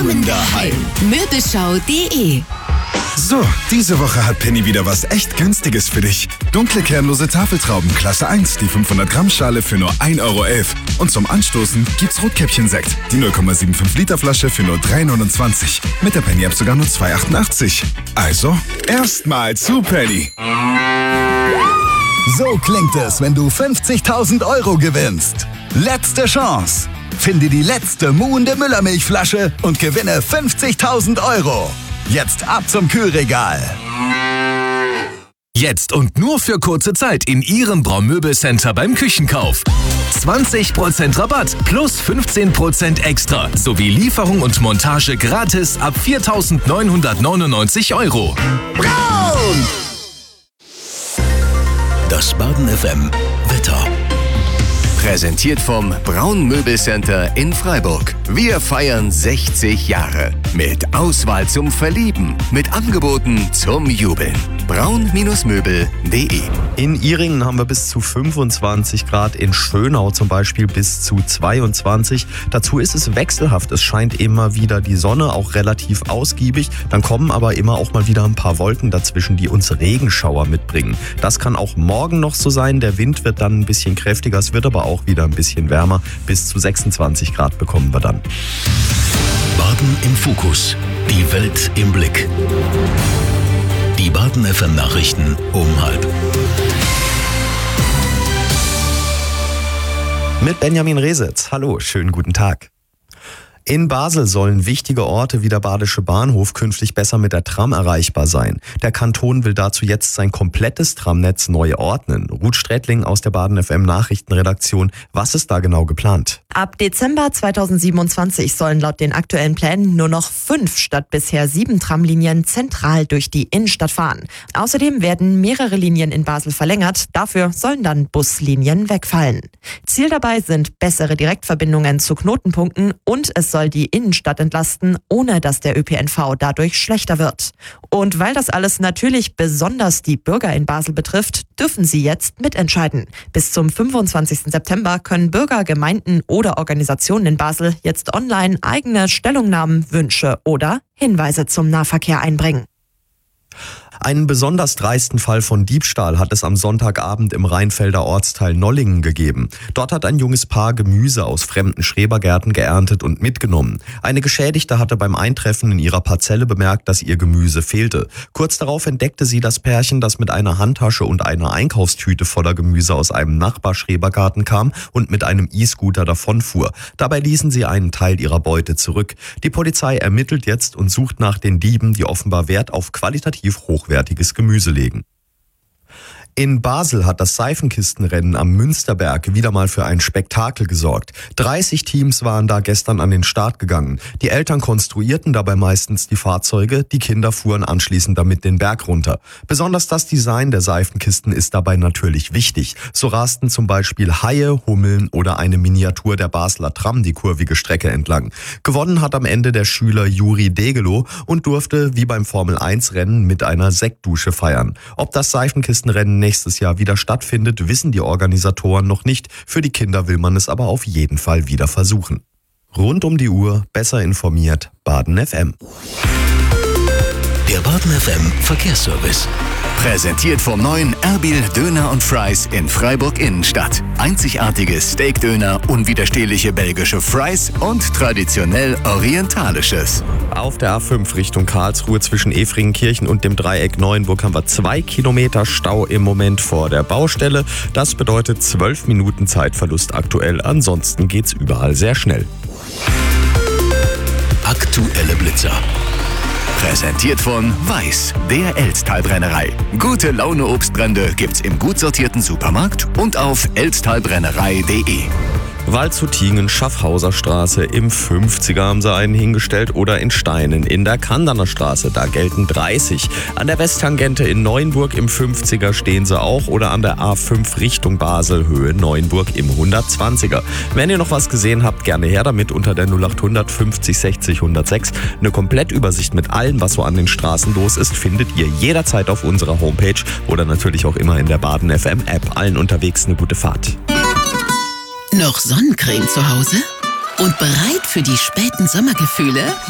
Willkommen daheim. Möbelschau.de. So, diese Woche hat Penny wieder was echt Günstiges für dich. Dunkle kernlose Tafeltrauben Klasse 1, die 500 Gramm Schale für nur 1,11 Euro. Und zum Anstoßen gibt's Rotkäppchen-Sekt, die 0,75 Liter Flasche für nur 3,29. Mit der Penny-App sogar nur 2,88. Also, erstmal zu Penny. So klingt es, wenn du 50.000 Euro gewinnst. Letzte Chance. Finde die letzte muhende Müllermilchflasche und gewinne 50.000 Euro. Jetzt ab zum Kühlregal. Jetzt und nur für kurze Zeit in Ihrem Braun-Möbel-Center beim Küchenkauf. 20% Rabatt plus 15% extra sowie Lieferung und Montage gratis ab 4.999 Euro. Braun! Das Baden FM Wetter. Präsentiert vom Braun Möbel Center in Freiburg. Wir feiern 60 Jahre. Mit Auswahl zum Verlieben. Mit Angeboten zum Jubeln. braun-möbel.de. In Ihringen haben wir bis zu 25 Grad, in Schönau zum Beispiel bis zu 22. Dazu ist es wechselhaft. Es scheint immer wieder die Sonne, auch relativ ausgiebig. Dann kommen aber immer auch mal wieder ein paar Wolken dazwischen, die uns Regenschauer mitbringen. Das kann auch morgen noch so sein. Der Wind wird dann ein bisschen kräftiger. Es wird aber auch wieder ein bisschen wärmer. Bis zu 26 Grad bekommen wir dann. Baden im Fokus. Die Welt im Blick. Die Baden FM Nachrichten um 12:30. Mit Benjamin Resitz. Hallo, schönen guten Tag. In Basel sollen wichtige Orte wie der Badische Bahnhof künftig besser mit der Tram erreichbar sein. Der Kanton will dazu jetzt sein komplettes Tramnetz neu ordnen. Ruth Strätling aus der Baden FM Nachrichtenredaktion. Was ist da genau geplant? Ab Dezember 2027 sollen laut den aktuellen Plänen nur noch 5 statt bisher 7 Tramlinien zentral durch die Innenstadt fahren. Außerdem werden mehrere Linien in Basel verlängert. Dafür sollen dann Buslinien wegfallen. Ziel dabei sind bessere Direktverbindungen zu Knotenpunkten und es soll die Innenstadt entlasten, ohne dass der ÖPNV dadurch schlechter wird. Und weil das alles natürlich besonders die Bürger in Basel betrifft, dürfen sie jetzt mitentscheiden. Bis zum 25. September können Bürger, Gemeinden oder Organisationen in Basel jetzt online eigene Stellungnahmen, Wünsche oder Hinweise zum Nahverkehr einbringen. Einen besonders dreisten Fall von Diebstahl hat es am Sonntagabend im Rheinfelder Ortsteil Nollingen gegeben. Dort hat ein junges Paar Gemüse aus fremden Schrebergärten geerntet und mitgenommen. Eine Geschädigte hatte beim Eintreffen in ihrer Parzelle bemerkt, dass ihr Gemüse fehlte. Kurz darauf entdeckte sie das Pärchen, das mit einer Handtasche und einer Einkaufstüte voller Gemüse aus einem Nachbarschrebergarten kam und mit einem E-Scooter davonfuhr. Dabei ließen sie einen Teil ihrer Beute zurück. Die Polizei ermittelt jetzt und sucht nach den Dieben, die offenbar Wert auf qualitativ hochwertiges Gemüse legen. In Basel hat das Seifenkistenrennen am Münsterberg wieder mal für ein Spektakel gesorgt. 30 Teams waren da gestern an den Start gegangen. Die Eltern konstruierten dabei meistens die Fahrzeuge, die Kinder fuhren anschließend damit den Berg runter. Besonders das Design der Seifenkisten ist dabei natürlich wichtig. So rasten zum Beispiel Haie, Hummeln oder eine Miniatur der Basler Tram die kurvige Strecke entlang. Gewonnen hat am Ende der Schüler Juri Degelow und durfte wie beim Formel-1-Rennen mit einer Sektdusche feiern. Ob das Seifenkistenrennen nächstes Jahr wieder stattfindet, wissen die Organisatoren noch nicht. Für die Kinder will man es aber auf jeden Fall wieder versuchen. Rund um die Uhr, besser informiert, Baden FM. Der Baden FM Verkehrsservice. Präsentiert vom neuen Erbil Döner und Fries in Freiburg Innenstadt. Einzigartiges Steakdöner, unwiderstehliche belgische Fries und traditionell orientalisches. Auf der A5 Richtung Karlsruhe zwischen Efringenkirchen und dem Dreieck Neuenburg haben wir 2 Kilometer Stau im Moment vor der Baustelle. Das bedeutet 12 Minuten Zeitverlust aktuell. Ansonsten geht's überall sehr schnell. Aktuelle Blitzer. Präsentiert von Weiß, der Elztalbrennerei. Gute Laune Obstbrände gibt's im gut sortierten Supermarkt und auf elztalbrennerei.de. Waldshutingen, Schaffhauser Straße, im 50er haben sie einen hingestellt oder in Steinen in der Kandaner Straße, da gelten 30. An der Westtangente in Neuenburg im 50er stehen sie auch oder an der A5 Richtung Basel, Höhe Neuenburg im 120er. Wenn ihr noch was gesehen habt, gerne her damit unter der 0800 50 60 106. Eine Komplettübersicht mit allem, was so an den Straßen los ist, findet ihr jederzeit auf unserer Homepage oder natürlich auch immer in der Baden FM App. Allen unterwegs eine gute Fahrt. Noch Sonnencreme zu Hause? Und bereit für die späten Sommergefühle?